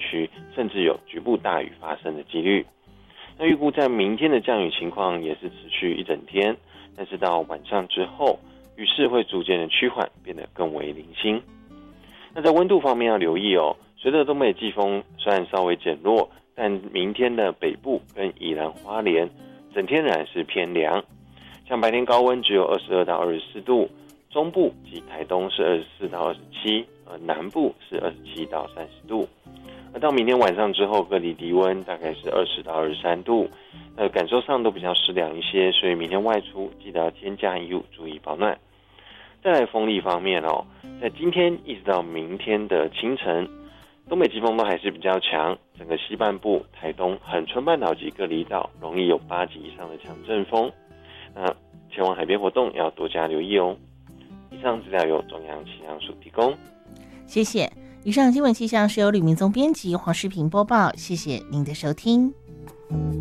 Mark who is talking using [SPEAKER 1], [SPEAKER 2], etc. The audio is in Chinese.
[SPEAKER 1] 区，甚至有局部大雨发生的几率。那预估在明天的降雨情况也是持续一整天，但是到晚上之后，雨势会逐渐的趋缓，变得更为零星。那在温度方面要留意哦，随着东北季风虽然稍微减弱，但明天的北部跟宜兰花莲整天仍然是偏凉，像白天高温只有22到24度，中部及台东是24到27，南部是27到30度。而到明天晚上之后，各地低温大概是20到23度，感受上都比较湿凉一些，所以明天外出记得要添加衣物，注意保暖。再来风力方面哦，在今天一直到明天的清晨，东北季风都还是比较强，整个西半部、台东、恒春半岛及各离岛容易有8级以上的强阵风。那前往海边活动要多加留意哦。以上资料由中央气象署提供，
[SPEAKER 2] 谢谢。以上新闻气象是由吕明宗编辑，黄世平播报，谢谢您的收听。